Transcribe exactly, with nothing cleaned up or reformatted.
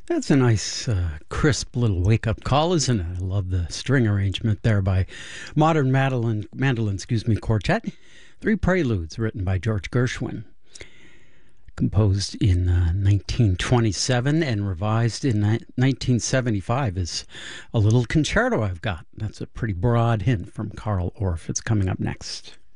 That's a nice, uh, crisp little wake-up call, isn't it? I love the string arrangement there by Modern Mandolin, Mandolin, excuse me, Quartet. Three Preludes, written by George Gershwin, composed in uh, nineteen twenty-seven and revised in ni- nineteen seventy-five. Is a little concerto I've got. That's a pretty broad hint from Carl Orff. It's coming up next.